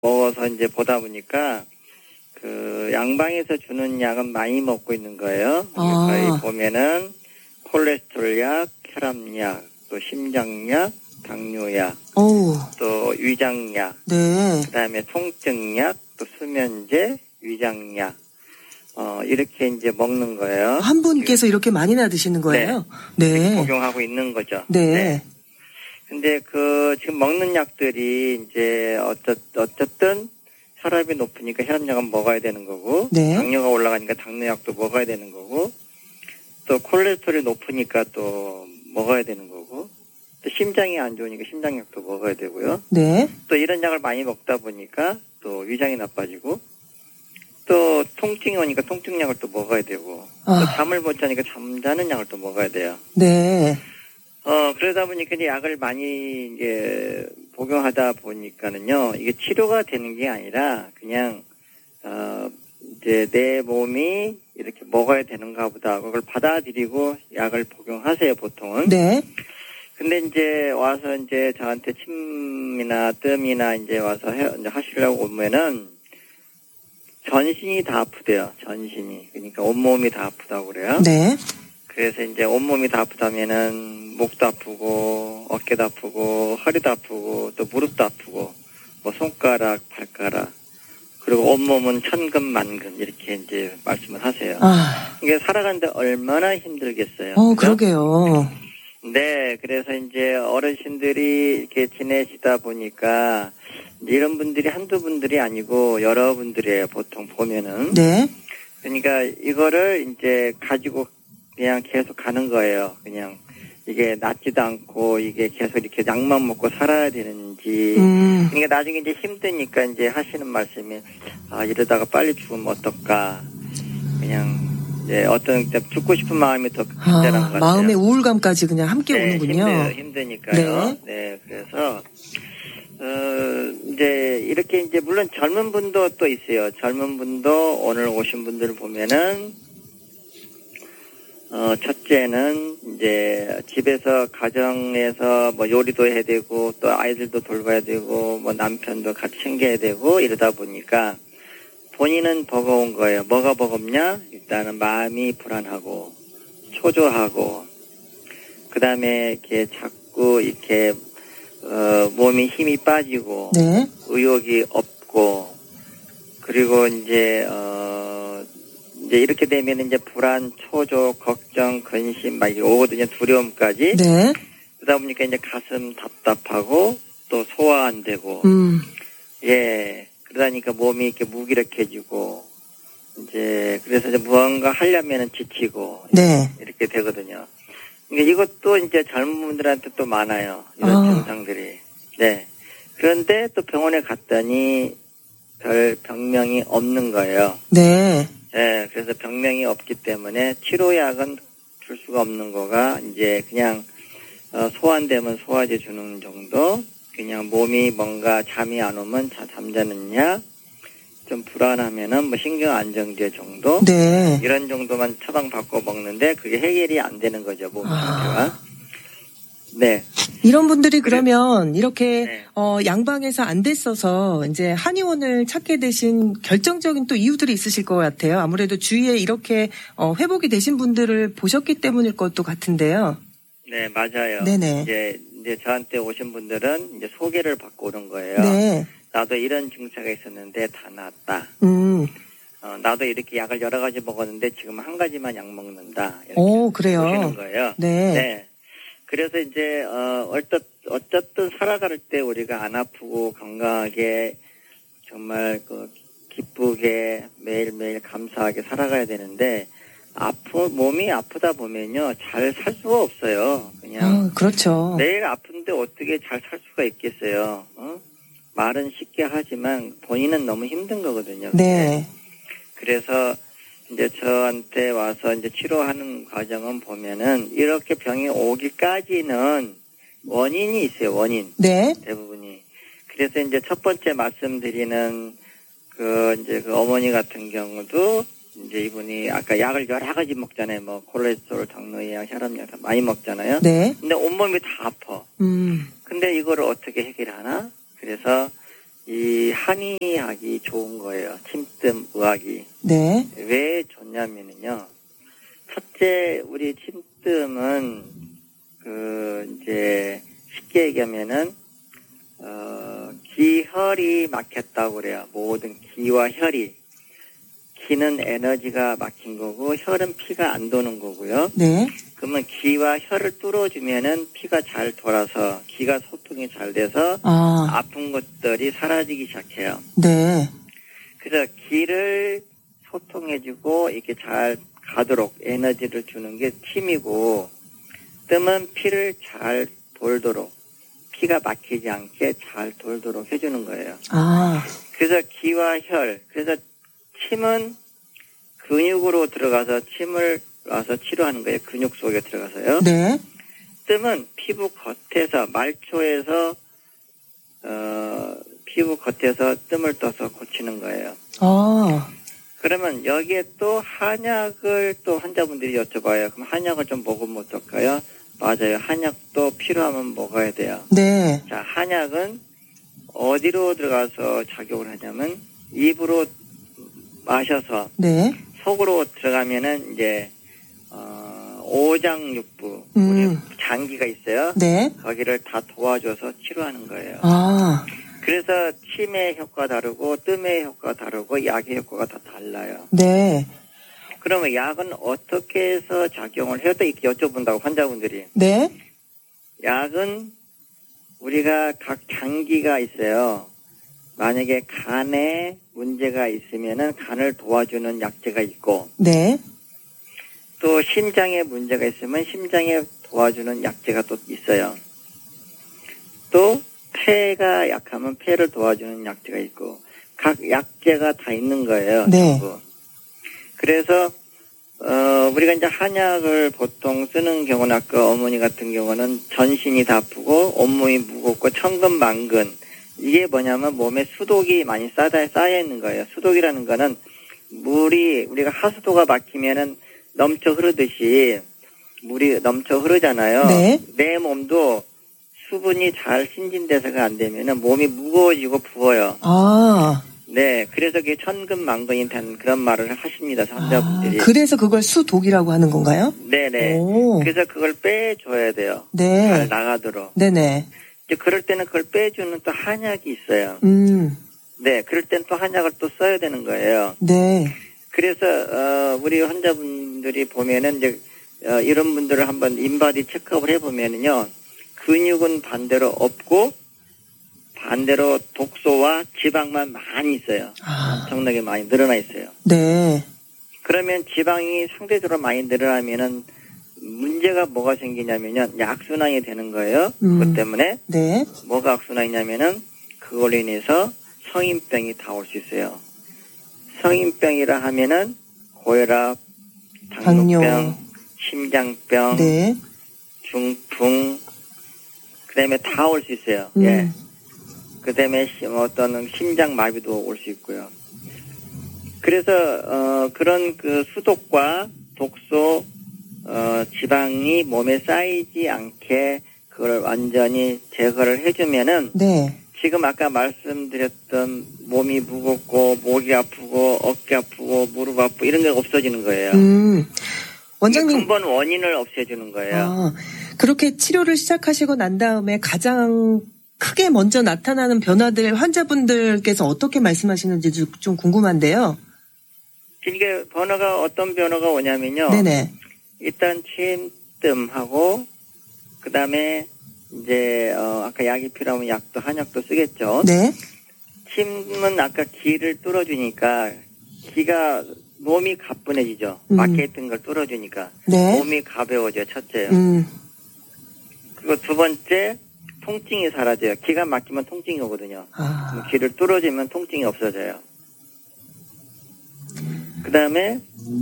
먹어서 이제 보다 보니까 그 양방에서 주는 약은 많이 먹고 있는 거예요. 거의 보면은 콜레스테롤 약, 혈압약, 또 심장약, 당뇨약, 또 위장약, 네. 그다음에 통증약, 또 수면제, 위장약, 이렇게 이제 먹는 거예요. 한 분께서 이렇게 많이나 드시는 거예요? 네. 복용하고 있는 거죠. 네. 근데 지금 먹는 약들이 이제 어쨌든 혈압이 높으니까 혈압약은 먹어야 되는 거고, 네. 당뇨가 올라가니까 당뇨약도 먹어야 되는 거고, 또 콜레스테롤이 높으니까 또 먹어야 되는 거고, 또 심장이 안 좋으니까 심장약도 먹어야 되고요. 네. 또 이런 약을 많이 먹다 보니까 또 위장이 나빠지고, 또 통증이 오니까 통증약을 또 먹어야 되고, 또 잠을 못 자니까 잠자는 약을 또 먹어야 돼요. 네. 그러다 보니까 이제 약을 많이 이제 복용하다 보니까는요, 이게 치료가 되는 게 아니라 그냥, 이제 내 몸이 이렇게 먹어야 되는가 보다. 그걸 받아들이고 약을 복용하세요, 보통은. 네. 근데 이제 와서 이제 저한테 침이나 뜸이나 이제 와서 이제 하시려고 오면은 전신이 다 아프대요, 전신이. 그러니까 온몸이 다 아프다고 그래요. 네. 그래서 이제 온몸이 다 아프다면은 목도 아프고 어깨도 아프고 허리도 아프고 또 무릎도 아프고 뭐 손가락, 발가락 그리고 온몸은 천근만근 이렇게 이제 말씀을 하세요. 이게 살아가는데 얼마나 힘들겠어요. 그러게요. 네, 그래서 이제 어르신들이 이렇게 지내시다 보니까 이런 분들이 한두 분들이 아니고 여러분들이에요. 보통 보면은. 네. 그러니까 이거를 이제 가지고 그냥 계속 가는 거예요. 그냥 이게 낫지도 않고 이게 계속 이렇게 약만 먹고 살아야 되는지. 그러니까 나중에 이제 힘드니까 이제 하시는 말씀이 이러다가 빨리 죽으면 어떨까. 그냥 이제 어떤 죽고 싶은 마음이 더 간절한 것 같아요. 마음의 우울감까지 그냥 함께 오는군요. 힘드니까요. 네, 그래서 이제 이렇게 이제 물론 젊은 분도 또 있어요. 젊은 분도 오늘 오신 분들을 보면은 첫째는 이제 집에서 가정에서 뭐 요리도 해야 되고 또 아이들도 돌봐야 되고 뭐 남편도 같이 챙겨야 되고 이러다 보니까 본인은 버거운 거예요. 뭐가 버겁냐? 일단은 마음이 불안하고 초조하고 그다음에 이렇게 자꾸 이렇게 몸이 힘이 빠지고 네. 의욕이 없고 그리고 이제 이렇게 되면 이제 불안, 초조, 걱정, 근심 막 이게 오거든요. 두려움까지. 네. 그러다 보니까 이제 가슴 답답하고 또 소화 안 되고. 예. 그러다니까 몸이 이렇게 무기력해지고 이제 그래서 이제 무언가 하려면은 지치고. 네. 이렇게 되거든요. 그러니까 이것도 이제 젊은 분들한테 또 많아요. 이런 증상들이. 네. 그런데 또 병원에 갔더니 별 병명이 없는 거예요. 네. 예, 그래서 병명이 없기 때문에 치료약은 줄 수가 없는 거가 이제 그냥 소환되면 소화제 주는 정도, 그냥 몸이 뭔가 잠이 안 오면 잠자는 약, 좀 불안하면은 뭐 신경 안정제 정도, 네. 이런 정도만 처방받고 먹는데 그게 해결이 안 되는 거죠, 몸 상태가. 네. 이런 분들이 그러면 이렇게 네. 양방에서 안 됐어서 이제 한의원을 찾게 되신 결정적인 또 이유들이 있으실 것 같아요. 아무래도 주위에 이렇게 회복이 되신 분들을 보셨기 때문일 것도 같은데요. 네, 맞아요. 네네. 이제 저한테 오신 분들은 이제 소개를 받고 오는 거예요. 네. 나도 이런 증세가 있었는데 다 나았다. 나도 이렇게 약을 여러 가지 먹었는데 지금 한 가지만 약 먹는다. 이렇게 그래요. 오시는 거예요. 네. 네. 그래서 이제 어쨌든 살아갈 때 우리가 안 아프고 건강하게 정말 기쁘게 매일매일 감사하게 살아가야 되는데 몸이 아프다 보면요 잘 살 수가 없어요. 그냥 그렇죠. 매일 아픈데 어떻게 잘 살 수가 있겠어요. 말은 쉽게 하지만 본인은 너무 힘든 거거든요. 네. 그래서 이제 저한테 와서 이제 치료하는 과정은 보면은 이렇게 병이 오기까지는 원인이 있어요. 원인. 네. 대부분이. 그래서 이제 첫 번째 말씀드리는 이제 어머니 같은 경우도 이제 이분이 아까 약을 여러 가지 먹잖아요. 뭐 콜레스테롤, 당뇨약, 혈압약 다 많이 먹잖아요. 네. 근데 온몸이 다 아파. 근데 이거를 어떻게 해결하나? 그래서 이 한의학이 좋은 거예요. 침뜸 의학이. 네. 왜 좋냐면은요. 첫째, 우리 침뜸은 이제 쉽게 얘기하면은 기혈이 막혔다고 그래요. 모든 기와 혈이. 기는 에너지가 막힌 거고 혈은 피가 안 도는 거고요. 네. 그러면 기와 혈을 뚫어주면은 피가 잘 돌아서 기가 소통이 잘 돼서 아픈 것들이 사라지기 시작해요. 네. 그래서 기를 소통해주고 이렇게 잘 가도록 에너지를 주는 게 침이고, 뜸은 피를 잘 돌도록, 피가 막히지 않게 잘 돌도록 해주는 거예요. 그래서 기와 혈, 그래서 침은 근육으로 들어가서 침을 놔서 치료하는 거예요. 근육 속에 들어가서요. 네. 뜸은 피부 겉에서, 말초에서 피부 겉에서 뜸을 떠서 고치는 거예요. 그러면 여기에 또 한약을 또 환자분들이 여쭤봐요. 그럼 한약을 좀 먹으면 어떨까요? 맞아요. 한약도 필요하면 먹어야 돼요. 네. 자, 한약은 어디로 들어가서 작용을 하냐면 입으로 마셔서 네. 속으로 들어가면은 이제 오장육부 우리 장기가 있어요. 네. 거기를 다 도와줘서 치료하는 거예요. 그래서 침의 효과 다르고 뜸의 효과 다르고 약의 효과가 다 달라요. 네. 그러면 약은 어떻게 해서 작용을 해요? 또 이렇게 여쭤본다고 환자분들이. 네. 약은 우리가 각 장기가 있어요. 만약에 간에 문제가 있으면은 간을 도와주는 약재가 있고. 네. 또 심장에 문제가 있으면 심장에 도와주는 약재가 또 있어요. 또 폐가 약하면 폐를 도와주는 약재가 있고 각 약재가 다 있는 거예요. 네. 전부. 그래서 우리가 이제 한약을 보통 쓰는 경우는 아까 어머니 같은 경우는 전신이 다 아프고 온몸이 무겁고 천근만근 이게 뭐냐면 몸에 수독이 많이 쌓여 있는 거예요. 수독이라는 거는 물이 우리가 하수도가 막히면은 넘쳐 흐르듯이 물이 넘쳐 흐르잖아요. 네. 내 몸도 수분이 잘 신진대사가 안 되면은 몸이 무거워지고 부어요. 네, 그래서 그게 천근만근이 되는 그런 말을 하십니다, 환자분들이. 그래서 그걸 수독이라고 하는 건가요? 네네. 그래서 그걸 빼줘야 돼요. 네. 잘 나가도록. 네네. 이제 그럴 때는 그걸 빼주는 또 한약이 있어요. 네, 그럴 때는 또 한약을 또 써야 되는 거예요. 네. 그래서 우리 환자분들이 보면은 이제 이런 분들을 한번 인바디 체크업을 해보면은요. 근육은 반대로 없고 반대로 독소와 지방만 많이 있어요. 엄청나게 많이 늘어나 있어요. 네. 그러면 지방이 상대적으로 많이 늘어나면은 문제가 뭐가 생기냐면요. 악순환이 되는 거예요. 그것 때문에. 네. 뭐가 악순환이냐면은 그걸로 인해서 성인병이 다 올 수 있어요. 성인병이라 하면은 고혈압, 당뇨병, 심장병, 네. 중풍, 그 다음에 다 올 수 있어요. 예. 그 다음에 어떤 심장마비도 올 수 있고요. 그래서, 그런 그 수독과 독소, 지방이 몸에 쌓이지 않게 그걸 완전히 제거를 해주면은. 네. 지금 아까 말씀드렸던 몸이 무겁고, 목이 아프고, 어깨 아프고, 무릎 아프고, 이런 게 없어지는 거예요. 원장님. 근본 원인을 없애주는 거예요. 그렇게 치료를 시작하시고 난 다음에 가장 크게 먼저 나타나는 변화들 환자분들께서 어떻게 말씀하시는지 좀 궁금한데요. 이게 어떤 변화가 오냐면요. 네네. 일단 침뜸하고 그다음에 이제 아까 약이 필요하면 약도 한약도 쓰겠죠. 네. 침은 아까 기를 뚫어주니까 기가 몸이 가뿐해지죠. 막혀있던 걸 뚫어주니까. 네. 몸이 가벼워져요. 첫째요. 그리고 두 번째 통증이 사라져요. 기가 막히면 통증이 오거든요. 기를 뚫어주면 통증이 없어져요. 그 다음에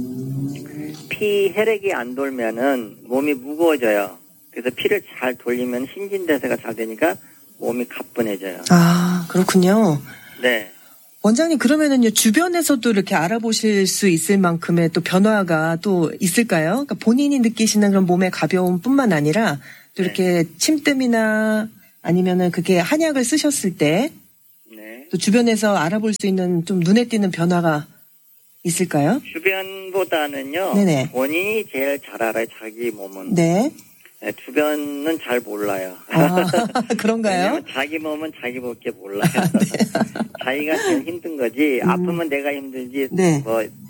피 혈액이 안 돌면은 몸이 무거워져요. 그래서 피를 잘 돌리면 신진대사가 잘 되니까 몸이 가뿐해져요. 그렇군요. 네. 원장님 그러면은요 주변에서도 이렇게 알아보실 수 있을 만큼의 또 변화가 또 있을까요? 그러니까 본인이 느끼시는 그런 몸의 가벼움뿐만 아니라 또 이렇게 네. 침뜸이나 아니면은 그게 한약을 쓰셨을 때, 네. 또 주변에서 알아볼 수 있는 좀 눈에 띄는 변화가 있을까요? 주변보다는요. 네네. 본인이 제일 잘 알아요. 자기 몸은. 네. 네, 주변은 잘 몰라요. 아, 그런가요? 왜냐면 자기 몸은 자기밖에 몰라요. 자기가 제일 힘든 거지. 아프면 내가 힘들지. 네.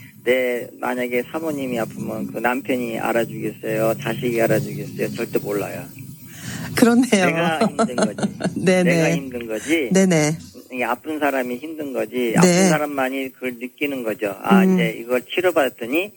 만약에 사모님이 아프면 그 남편이 알아주겠어요. 자식이 알아주겠어요. 절대 몰라요. 그렇네요. 내가 힘든 거지. 네네. 내가 힘든 거지. 네네. 이게 아픈 사람이 힘든 거지. 네. 아픈 사람만이 그걸 느끼는 거죠. 이제 이걸 치료받았더니,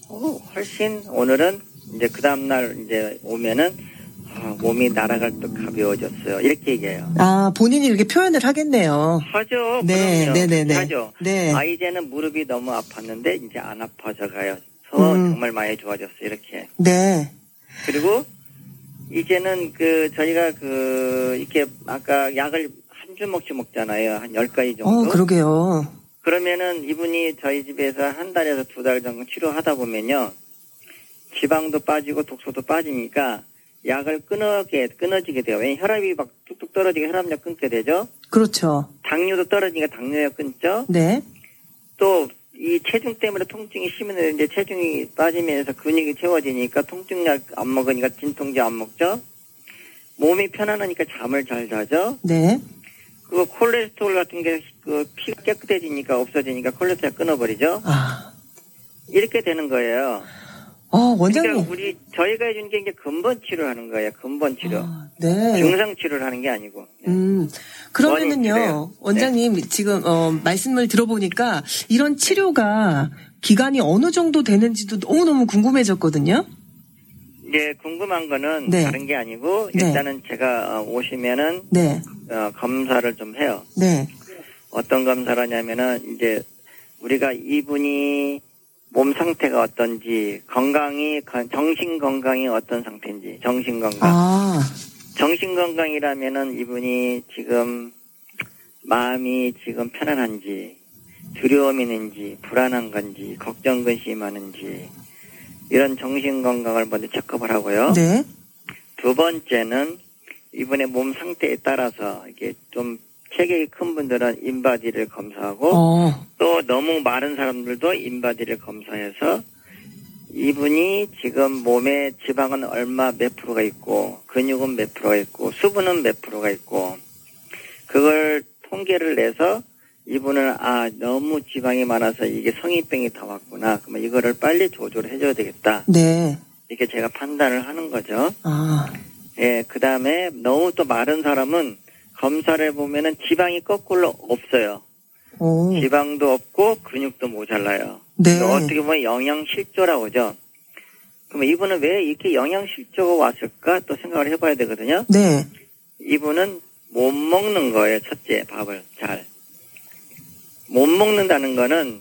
훨씬 오늘은 이제 그 다음날 이제 오면은, 몸이 날아갈 듯 가벼워졌어요. 이렇게 얘기해요. 아, 본인이 이렇게 표현을 하겠네요. 하죠. 네, 그럼요. 네네네. 하죠. 네. 이제는 무릎이 너무 아팠는데 이제 안 아파져 가요. 정말 많이 좋아졌어요. 이렇게. 네. 그리고 이제는 저희가 이렇게 아까 약을 한 주먹씩 먹잖아요. 한 10가지 정도. 그러게요. 그러면은 이분이 저희 집에서 한 달에서 2달 정도 치료하다 보면요. 지방도 빠지고 독소도 빠지니까 약을 끊어지게 돼요. 왜냐면 혈압이 막 뚝뚝 떨어지게 혈압약 끊게 되죠. 그렇죠. 당뇨도 떨어지니까 당뇨약 끊죠. 네. 또 이 체중 때문에 통증이 심해서 이제 체중이 빠지면서 근육이 채워지니까 통증약 안 먹으니까 진통제 안 먹죠. 몸이 편안하니까 잠을 잘 자죠. 네. 그 콜레스테롤 같은 게 피가 깨끗해지니까 없어지니까 콜레스테롤 끊어버리죠. 이렇게 되는 거예요. 원장님. 그러니까 저희가 해준 게 이제 근본 치료하는 거예요. 근본 치료. 네. 증상 치료를 하는 게 아니고. 그러면은요, 원장님 네. 지금 말씀을 들어보니까 이런 치료가 기간이 어느 정도 되는지도 너무너무 궁금해졌거든요. 이제 궁금한 거는 네. 다른 게 아니고 네. 일단은 제가 오시면은 네. 검사를 좀 해요. 네. 어떤 검사를 하냐면은 이제 우리가 이분이 몸 상태가 어떤지, 정신 건강이 어떤 상태인지, 정신 건강. 정신 건강이라면은 이분이 지금 마음이 지금 편안한지, 두려움이 있는지, 불안한 건지, 걱정 근심이 많은지, 이런 정신 건강을 먼저 체크업을 하고요. 네. 두 번째는 이분의 몸 상태에 따라서 이게 좀 체격이 큰 분들은 인바디를 검사하고 또 너무 마른 사람들도 인바디를 검사해서 이분이 지금 몸에 지방은 몇 프로가 있고 근육은 몇 프로가 있고 수분은 몇 프로가 있고 그걸 통계를 내서 이분은 너무 지방이 많아서 이게 성인병이 다 왔구나. 그러면 이거를 빨리 조절을 해줘야 되겠다. 네. 이렇게 제가 판단을 하는 거죠. 예, 그다음에 너무 또 마른 사람은 검사를 해보면은 지방이 거꾸로 없어요. 지방도 없고 근육도 모자라요. 네. 어떻게 보면 영양실조라고 하죠. 그러면 이분은 왜 이렇게 영양실조가 왔을까 또 생각을 해봐야 되거든요. 네. 이분은 못 먹는 거예요. 첫째, 밥을 잘. 못 먹는다는 거는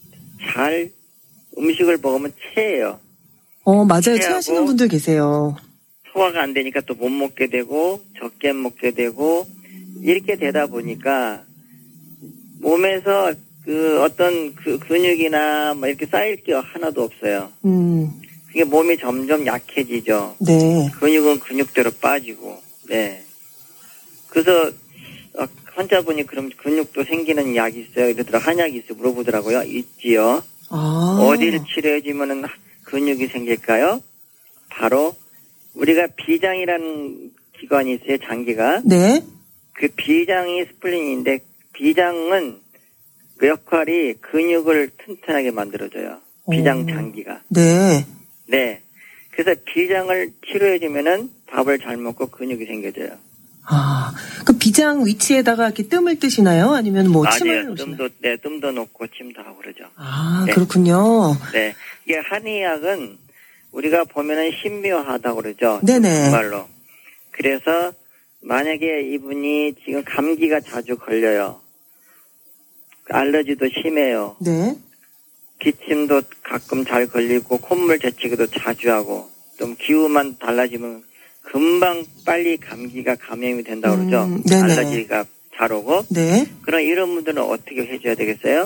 음식을 먹으면 체해요. 맞아요. 체하시는 분들 계세요. 소화가 안 되니까 또 못 먹게 되고 적게 먹게 되고 이렇게 되다 보니까 몸에서 어떤 근육이나 이렇게 쌓일 게 하나도 없어요. 그게 몸이 점점 약해지죠. 네. 근육은 근육대로 빠지고. 네. 그래서 환자분이 그럼 근육도 생기는 약이 있어요? 이러더라. 한약이 있어요? 물어보더라고요. 있지요. 어디를 치료해주면은 근육이 생길까요? 바로 우리가 비장이라는 기관이 있어요. 장기가. 네. 그 비장이 스플린인데 비장은 그 역할이 근육을 튼튼하게 만들어줘요. 비장 장기가. 네. 네. 그래서 비장을 치료해주면은 밥을 잘 먹고 근육이 생겨져요. 그 비장 위치에다가 이렇게 뜸을 뜨시나요? 아니면 침을 놓으시나요? 뜸도 놓고 침도 하고 그러죠. 네. 그렇군요. 네. 이게 한의학은 우리가 보면은 신묘하다고 그러죠. 네네. 정말로. 그래서 만약에 이분이 지금 감기가 자주 걸려요. 알러지도 심해요. 네. 기침도 가끔 잘 걸리고 콧물 재채기도 자주 하고 좀 기후만 달라지면 금방 빨리 감기가 감염이 된다고 그러죠. 네네. 알러지가 잘 오고. 네. 그럼 이런 분들은 어떻게 해줘야 되겠어요?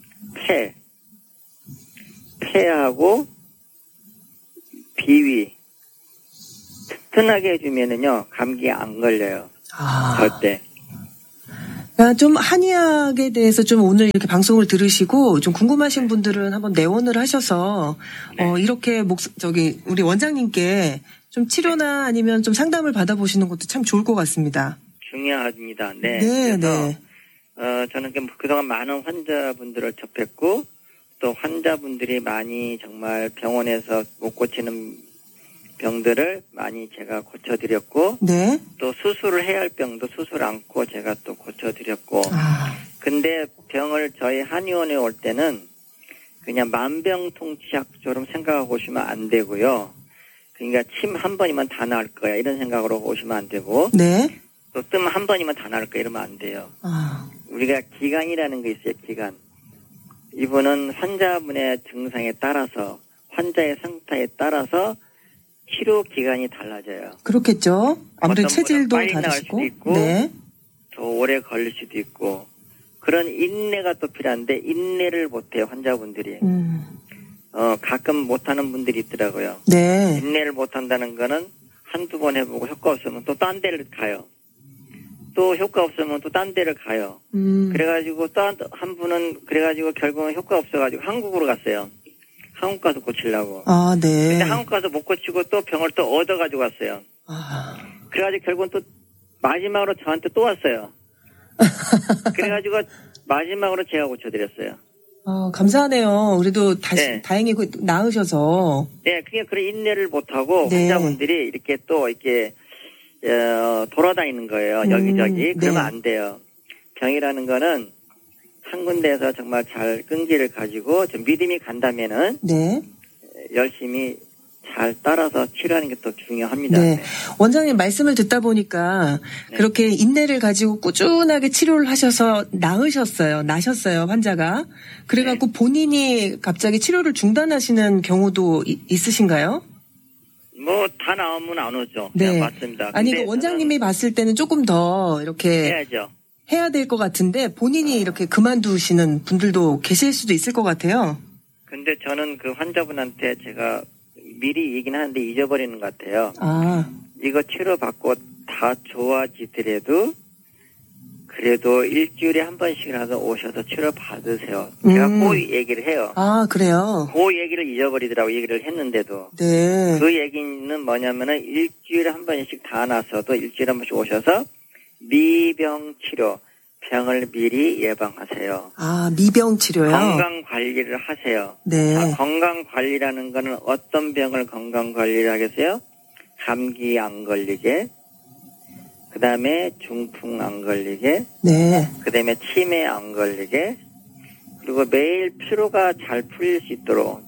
폐하고 비위 튼튼하게 해주면은요 감기에 안 걸려요. 절대. 좀 한의학에 대해서 좀 오늘 이렇게 방송을 들으시고 좀 궁금하신 분들은 한번 내원을 하셔서 이렇게 우리 원장님께 좀 치료나 아니면 좀 상담을 받아보시는 것도 참 좋을 것 같습니다. 중요합니다. 네. 네, 그래서 네. 저는 그동안 많은 환자분들을 접했고 또 환자분들이 많이 정말 병원에서 못 고치는 병들을 많이 제가 고쳐드렸고 네. 또 수술을 해야 할 병도 수술 않고 제가 또 고쳐드렸고 근데 병을 저희 한의원에 올 때는 그냥 만병통치약처럼 생각하고 오시면 안 되고요. 그러니까 침 한 번이면 다 나을 거야 이런 생각으로 오시면 안 되고 네. 또 뜸 한 번이면 다 나을 거야 이러면 안 돼요. 우리가 기간이라는 게 있어요. 기간. 이분은 환자분의 증상에 따라서 환자의 상태에 따라서 치료 기간이 달라져요. 그렇겠죠. 아무래도 체질도 빨리 나을 다르시고. 수도 있고 네. 더 오래 걸릴 수도 있고 그런 인내가 또 필요한데 인내를 못해요. 환자분들이. 가끔 못하는 분들이 있더라고요. 네. 인내를 못한다는 거는 한두 번 해보고 효과 없으면 또 딴 데를 가요. 또 효과 없으면 또 딴 데를 가요. 그래가지고 또 한 분은 그래가지고 결국은 효과 없어가지고 한국으로 갔어요. 한국 가서 고치려고. 네. 근데 한국 가서 못 고치고 또 병을 또 얻어가지고 왔어요. 그래가지고 결국은 또 마지막으로 저한테 또 왔어요. 그래가지고 마지막으로 제가 고쳐드렸어요. 감사하네요. 그래도 네. 다행히 나으셔서. 네, 그게 그런 인내를 못하고 네. 환자분들이 이렇게 또 이렇게 돌아다니는 거예요. 여기저기. 그러면 안 돼요. 병이라는 거는 한 군데에서 정말 잘 끈기를 가지고 좀 믿음이 간다면은 네. 열심히 잘 따라서 치료하는 게 또 중요합니다. 네. 원장님 말씀을 듣다 보니까 그렇게 인내를 가지고 꾸준하게 치료를 하셔서 나셨어요, 환자가. 그래갖고 본인이 갑자기 치료를 중단하시는 경우도 있으신가요? 뭐 다 나오면 안 오죠. 네. 맞습니다. 아니, 원장님이 봤을 때는 조금 더 이렇게 해야죠. 해야 될 것 같은데 본인이 이렇게 그만두시는 분들도 계실 수도 있을 것 같아요. 근데 저는 그 환자분한테 제가 미리 얘기는 하는데 잊어버리는 것 같아요. 이거 치료받고 다 좋아지더라도 그래도 일주일에 한 번씩이라도 오셔서 치료 받으세요. 제가 그 얘기를 해요. 그래요? 그 얘기를 잊어버리더라고 얘기를 했는데도. 네. 그 얘기는 뭐냐면은 일주일에 한 번씩 다 나서도 일주일에 한 번씩 오셔서 미병 치료, 병을 미리 예방하세요. 미병 치료요? 건강 관리를 하세요. 네. 건강 관리라는 거는 어떤 병을 건강 관리를 하겠어요? 감기 안 걸리게, 그 다음에 중풍 안 걸리게, 네. 그 다음에 치매 안 걸리게, 그리고 매일 피로가 잘 풀릴 수 있도록,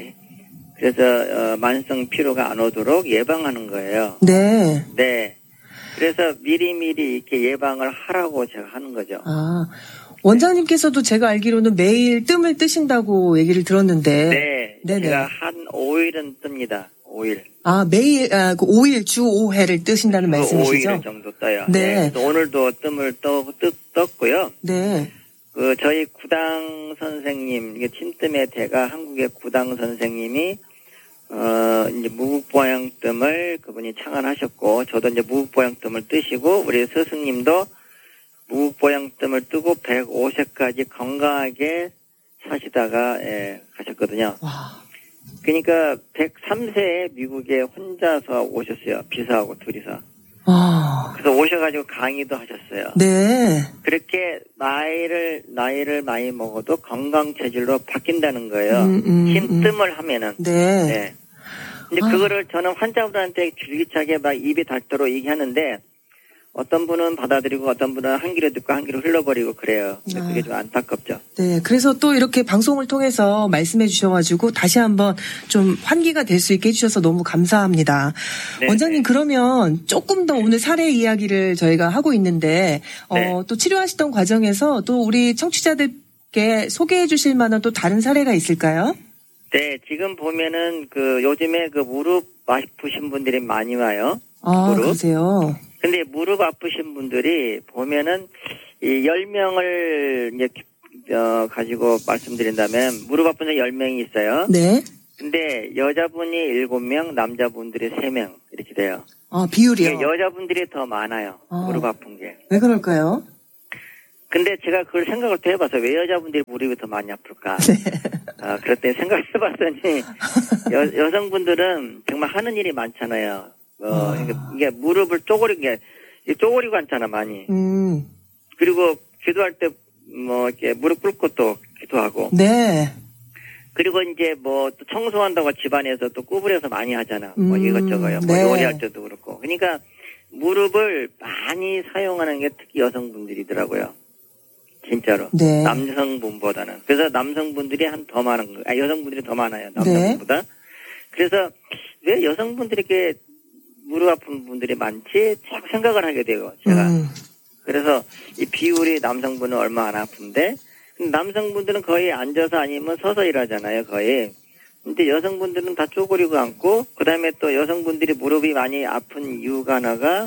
그래서 만성 피로가 안 오도록 예방하는 거예요. 네. 네. 그래서 미리미리 이렇게 예방을 하라고 제가 하는 거죠. 원장님께서도 제가 알기로는 매일 뜸을 뜨신다고 얘기를 들었는데. 네. 네네. 제가 한 5일은 뜹니다. 5일. 매일, 5일, 주 5회를 뜨신다는 말씀이시죠? 5일 정도 떠요. 네. 그래서 오늘도 뜸을 떴고요. 네. 저희 구당 선생님, 이게 침뜸의 대가 한국의 구당 선생님이 이제 무국보양뜸을 그분이 창안하셨고, 저도 이제 무국보양뜸을 뜨시고, 우리 스승님도 무국보양뜸을 뜨고 105세까지 건강하게 사시다가, 가셨거든요. 그러니까 103세에 미국에 혼자서 오셨어요. 비서하고 둘이서. 그래서 오셔가지고 강의도 하셨어요. 네. 그렇게 나이를 많이 먹어도 건강 체질로 바뀐다는 거예요. 힘뜸을 하면은. 네. 근데 그거를 저는 환자분한테 줄기차게 막 입이 닳도록 얘기하는데 어떤 분은 받아들이고 어떤 분은 한 귀로 듣고 한 귀로 흘러버리고 그래요. 그게 좀 안타깝죠. 네. 그래서 또 이렇게 방송을 통해서 말씀해 주셔가지고 다시 한번 좀 환기가 될 수 있게 해주셔서 너무 감사합니다. 네, 원장님 그러면 조금 더 오늘 사례 이야기를 저희가 하고 있는데 또 치료하시던 과정에서 또 우리 청취자들께 소개해 주실 만한 또 다른 사례가 있을까요? 네. 지금 보면은 요즘에 무릎 아프신 분들이 많이 와요. 그러세요? 근데 무릎 아프신 분들이 보면은 이 10명을 이제 가지고 말씀드린다면 무릎 아픈 사람 10명이 있어요. 네. 근데 여자분이 7명, 남자분들이 3명 이렇게 돼요. 비율이요? 여자분들이 더 많아요. 무릎 아픈 게. 왜 그럴까요? 근데 제가 그걸 생각을 또 해봤어요. 왜 여자분들이 무릎이 더 많이 아플까? 그랬더니 생각해봤더니 여성분들은 정말 하는 일이 많잖아요. 이게 무릎을 쪼그리고 앉잖아 많이. 그리고 기도할 때 이렇게 무릎 꿇고 또 기도하고. 네. 그리고 이제 또 청소한다고 집안에서 또 구부려서 많이 하잖아. 이것저것요. 네. 요리할 때도 그렇고. 그러니까 무릎을 많이 사용하는 게 특히 여성분들이더라고요. 진짜로. 네. 남성분보다는. 그래서 남성분들이 더 많은 거예요. 여성분들이 더 많아요. 남성분보다. 네. 그래서 왜 여성분들에게 무릎 아픈 분들이 많지? 자꾸 생각을 하게 돼요. 제가. 그래서 이 비율이 남성분은 얼마 안 아픈데 남성분들은 거의 앉아서 아니면 서서 일하잖아요. 거의. 근데 여성분들은 다 쪼그리고 앉고 그다음에 또 여성분들이 무릎이 많이 아픈 이유가 하나가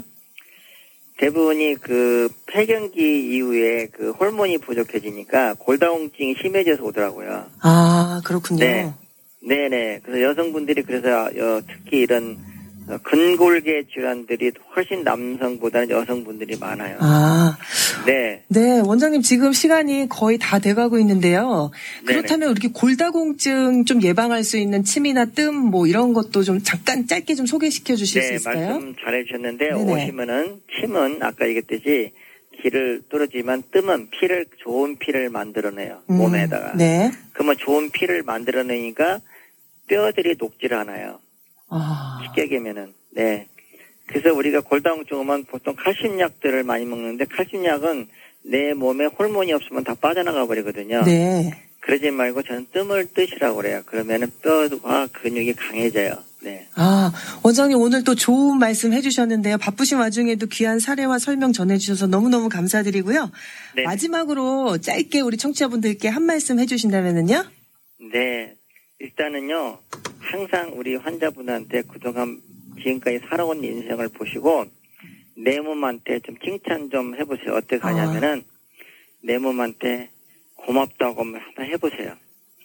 대부분이 그 폐경기 이후에 그 호르몬이 부족해지니까 골다공증이 심해져서 오더라고요. 아, 그렇군요. 네. 네네. 그래서 여성분들이 그래서 특히 이런 근골계 질환들이 훨씬 남성보다는 여성분들이 많아요. 아. 네. 네, 원장님 지금 시간이 거의 다 돼가고 있는데요. 그렇다면 이렇게 골다공증 좀 예방할 수 있는 침이나 뜸 이런 것도 좀 잠깐 짧게 좀 소개시켜 주실 수 있을까요? 네, 말씀 잘해주셨는데 네네. 오시면은 침은 아까 얘기했듯이 기를 뚫어지만 뜸은 좋은 피를 만들어내요. 몸에다가. 네. 그러면 좋은 피를 만들어내니까 뼈들이 녹질 않아요. 쉽게 얘기하면은. 네. 그래서 우리가 골다공증 오면 보통 칼슘약들을 많이 먹는데 칼슘약은 내 몸에 호르몬이 없으면 다 빠져나가 버리거든요. 네. 그러지 말고 저는 뜸을 뜨시라고 그래요. 그러면은 뼈와 근육이 강해져요. 네. 원장님 오늘 또 좋은 말씀 해주셨는데요. 바쁘신 와중에도 귀한 사례와 설명 전해주셔서 너무너무 감사드리고요. 네. 마지막으로 짧게 우리 청취자분들께 한 말씀 해주신다면은요? 네. 일단은요, 항상 우리 환자분한테 그동안 지금까지 살아온 인생을 보시고 내 몸한테 좀 칭찬 좀 해보세요. 어떻게 하냐면은 내 몸한테 고맙다고 한번 해보세요.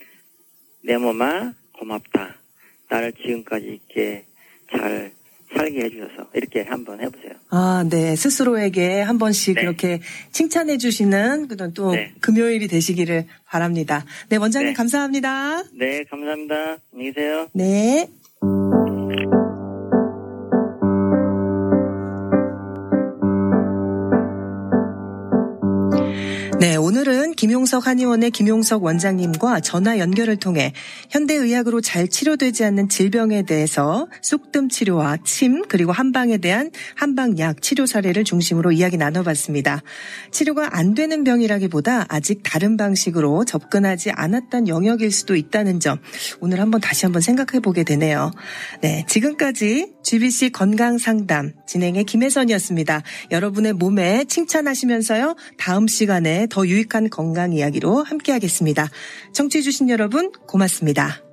내 몸아 고맙다. 나를 지금까지 이렇게 잘 살게 해주셔서 이렇게 한번 해보세요. 네. 스스로에게 한 번씩 그렇게 칭찬해 주시는 그런 또 금요일이 되시기를 바랍니다. 네, 원장님 감사합니다. 네, 감사합니다. 안녕히 계세요. 네. 네, 오늘은 김용석 한의원의 김용석 원장님과 전화 연결을 통해 현대의학으로 잘 치료되지 않는 질병에 대해서 쑥뜸 치료와 침 그리고 한방에 대한 한방약 치료 사례를 중심으로 이야기 나눠봤습니다. 치료가 안 되는 병이라기보다 아직 다른 방식으로 접근하지 않았던 영역일 수도 있다는 점 오늘 다시 한번 생각해보게 되네요. 네, 지금까지 GBC 건강상담 진행의 김혜선이었습니다. 여러분의 몸에 칭찬하시면서요. 다음 시간에 더 유익한 건강 이야기로 함께하겠습니다. 청취해 주신 여러분 고맙습니다.